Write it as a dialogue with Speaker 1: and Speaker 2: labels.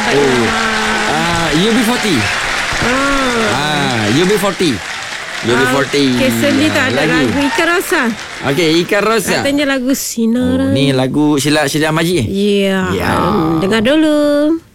Speaker 1: UB40. UB40.
Speaker 2: Okay, Seli tak ada lagu Ikan Rosa.
Speaker 1: Okey, Ikan Rosa.
Speaker 2: Katanya lagu Sinaran.
Speaker 1: Ni lagu Sheila Majid.
Speaker 2: Ya. Dengar dulu.